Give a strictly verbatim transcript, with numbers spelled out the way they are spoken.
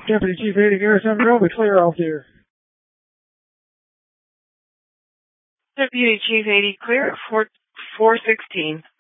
Deputy Chief eighty Garrison Monroe, be clear out there. Deputy Chief eighty clear, four, four sixteen.